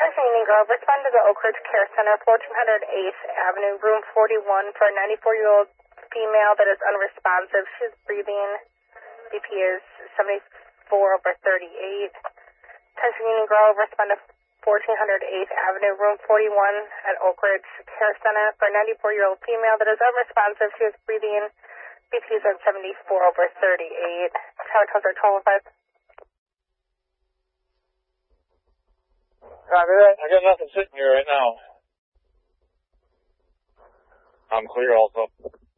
Evening Grove, respond to the Oak Ridge Care Center, 1400 8th Avenue, room 41, for a 94-year-old female that is unresponsive. She's breathing. BP is 74/38. Evening Grove, respond to 1400 8th Avenue, room 41 at Oak Ridge Care Center, for a 94-year-old female that is unresponsive. She is breathing. BP is at 74/38. Tower 1205. Copy that. I got nothing sitting here right now. I'm clear also.